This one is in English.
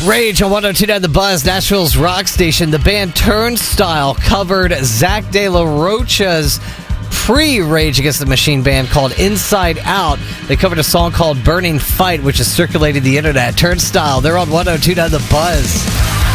Rage on 102.9 The Buzz, Nashville's rock station. The band Turnstile covered Zach De La Rocha's pre-Rage Against the Machine band called Inside Out. They covered a song called Burning Fight, which has circulated the internet. Turnstile, they're on 102.9 The Buzz.